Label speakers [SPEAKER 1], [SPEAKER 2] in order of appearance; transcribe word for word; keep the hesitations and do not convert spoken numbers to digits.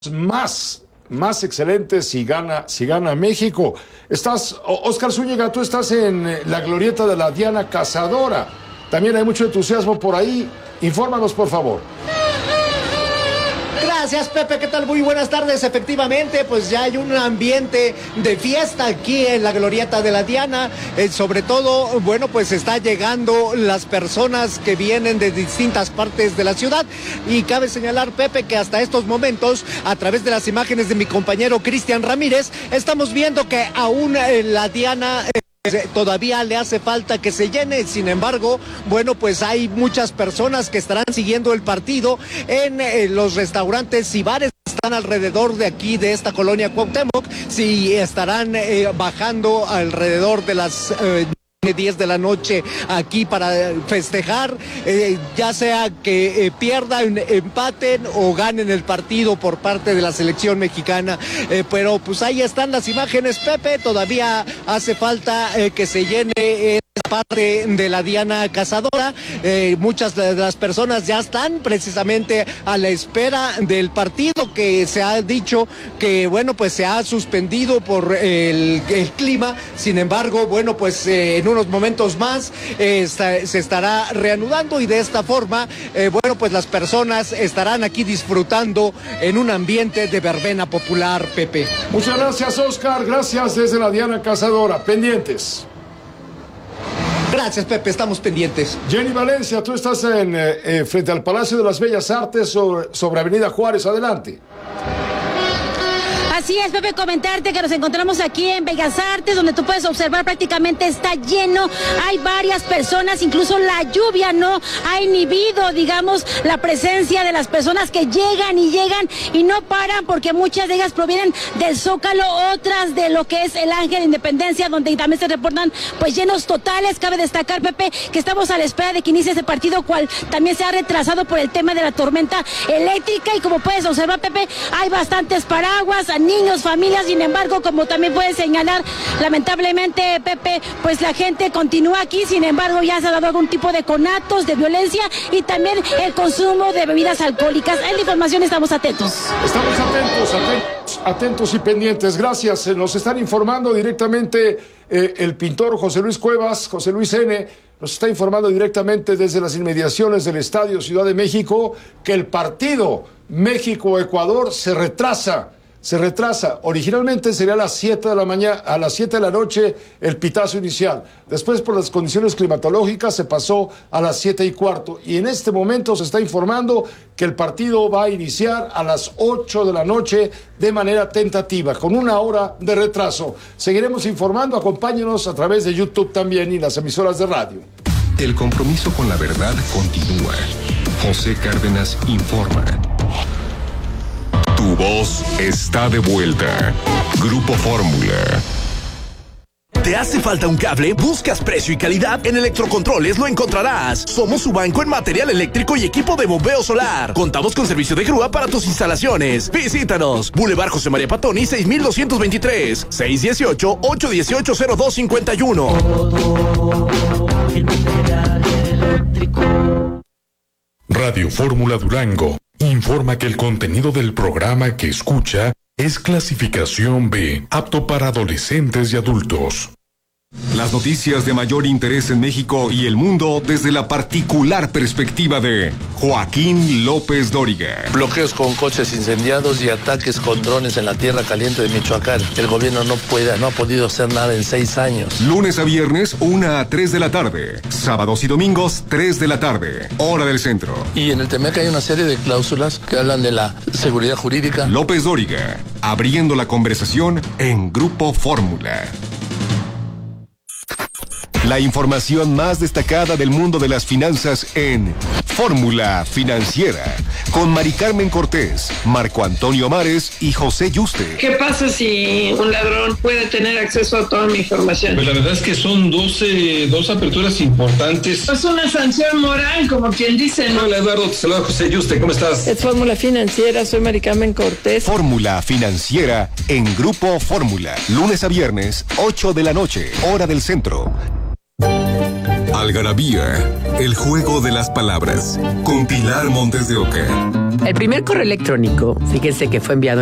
[SPEAKER 1] más, más excelentes si gana, si gana México. Estás, Oscar Zúñiga, tú estás en la glorieta de la Diana Cazadora. También hay mucho entusiasmo por ahí. Infórmanos, por favor.
[SPEAKER 2] Gracias, Pepe, ¿qué tal? Muy buenas tardes. Efectivamente, pues ya hay un ambiente de fiesta aquí en la glorieta de la Diana. Eh, sobre todo, bueno, pues está llegando las personas que vienen de distintas partes de la ciudad. Y cabe señalar, Pepe, que hasta estos momentos, a través de las imágenes de mi compañero Cristian Ramírez, estamos viendo que aún eh, la Diana... Eh, todavía le hace falta que se llene. Sin embargo, bueno, pues hay muchas personas que estarán siguiendo el partido en eh, los restaurantes y bares que están alrededor de aquí, de esta colonia Cuauhtémoc. Sí, estarán eh, bajando alrededor de las... Eh, diez de la noche aquí para festejar, eh, ya sea que eh, pierdan, empaten o ganen el partido por parte de la selección mexicana, eh, pero pues ahí están las imágenes, Pepe. Todavía hace falta eh, que se llene esa parte de la Diana Cazadora. Eh, muchas de las personas ya están precisamente a la espera del partido, que se ha dicho que, bueno, pues se ha suspendido por el, el clima. Sin embargo, bueno, pues eh, en unos momentos más eh, está, se estará reanudando, y de esta forma, eh, bueno, pues las personas estarán aquí disfrutando en un ambiente de verbena popular, Pepe.
[SPEAKER 1] Muchas gracias, Oscar. Gracias desde la Diana Cazadora. Pendientes.
[SPEAKER 2] Gracias, Pepe, estamos pendientes.
[SPEAKER 1] Jenny Valencia, tú estás en eh, frente al Palacio de las Bellas Artes sobre, sobre Avenida Juárez. Adelante.
[SPEAKER 3] Así es, Pepe, comentarte que nos encontramos aquí en Bellas Artes, donde tú puedes observar prácticamente está lleno, hay varias personas, incluso la lluvia no ha inhibido, digamos, la presencia de las personas que llegan y llegan y no paran, porque muchas de ellas provienen del Zócalo, otras de lo que es el Ángel de Independencia, donde también se reportan pues llenos totales. Cabe destacar, Pepe, que estamos a la espera de que inicie ese partido, cual también se ha retrasado por el tema de la tormenta eléctrica, y como puedes observar, Pepe, hay bastantes paraguas, niños, familias. Sin embargo, como también puedes señalar, lamentablemente, Pepe, pues la gente continúa aquí. Sin embargo, ya se ha dado algún tipo de conatos, de violencia y también el consumo de bebidas alcohólicas. En la información estamos atentos.
[SPEAKER 1] Estamos atentos, atentos, atentos y pendientes. Gracias. Nos están informando directamente eh, el pintor José Luis Cuevas, José Luis N., nos está informando directamente desde las inmediaciones del Estadio Ciudad de México que el partido México-Ecuador se retrasa. Se retrasa. Originalmente sería a las siete de la mañana, a las siete de la noche el pitazo inicial. Después, por las condiciones climatológicas, se pasó a las siete y cuarto. Y en este momento se está informando que el partido va a iniciar a las ocho de la noche de manera tentativa, con una hora de retraso. Seguiremos informando. Acompáñenos a través de YouTube también y las emisoras de radio.
[SPEAKER 4] El compromiso con la verdad continúa. José Cárdenas informa. Tu voz está de vuelta. Grupo Fórmula.
[SPEAKER 5] ¿Te hace falta un cable? ¿Buscas precio y calidad? En Electrocontroles lo encontrarás. Somos su banco en material eléctrico y equipo de bombeo solar. Contamos con servicio de grúa para tus instalaciones. Visítanos. Boulevard José María Patoni, seis mil doscientos veintitrés. seis uno ocho, ocho uno ocho, cero dos cinco uno.
[SPEAKER 6] Radio Fórmula Durango informa que el contenido del programa que escucha es clasificación B, apto para adolescentes y adultos.
[SPEAKER 4] Las noticias de mayor interés en México y el mundo desde la particular perspectiva de Joaquín López Dóriga.
[SPEAKER 7] Bloqueos con coches incendiados y ataques con drones en la tierra caliente de Michoacán. El gobierno no puede, no ha podido hacer nada en seis años.
[SPEAKER 4] Lunes a viernes, una a tres de la tarde. Sábados y domingos, tres de la tarde. Hora del centro.
[SPEAKER 7] Y en el Temec hay una serie de cláusulas que hablan de la seguridad jurídica.
[SPEAKER 4] López Dóriga, abriendo la conversación en Grupo Fórmula. La información más destacada del mundo de las finanzas en Fórmula Financiera, con Mari Carmen Cortés, Marco Antonio Mares y José Yuste.
[SPEAKER 8] ¿Qué pasa si un ladrón puede tener acceso a toda mi información?
[SPEAKER 9] Pues la verdad es que son doce, dos aperturas importantes.
[SPEAKER 8] Es una sanción moral, como quien dice, ¿no?
[SPEAKER 9] Hola, Eduardo, te saluda José Yuste, ¿cómo estás?
[SPEAKER 8] Es Fórmula Financiera, soy Mari Carmen Cortés.
[SPEAKER 4] Fórmula Financiera en Grupo Fórmula, lunes a viernes, ocho de la noche, hora del centro.
[SPEAKER 10] Algarabía, el juego de las palabras, con Pilar Montes de Oca. El primer correo electrónico, fíjense que fue enviado